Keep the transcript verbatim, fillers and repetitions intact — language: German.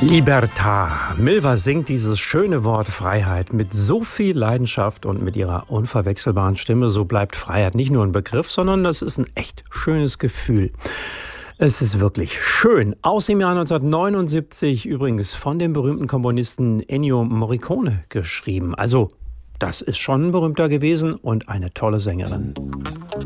Libertà. Milva singt dieses schöne Wort Freiheit mit so viel Leidenschaft und mit ihrer unverwechselbaren Stimme. So bleibt Freiheit nicht nur ein Begriff, sondern das ist ein echt schönes Gefühl. Es ist wirklich schön. Aus dem Jahr neunzehnhundertneunundsiebzig, übrigens von dem berühmten Komponisten Ennio Morricone geschrieben. Also, das ist schon ein berühmter gewesen und eine tolle Sängerin.